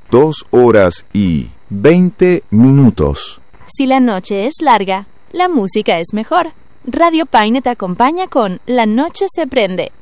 2 horas y 20 minutos. Si la noche es larga, la música es mejor. Radio Paine te acompaña con La Noche se prende.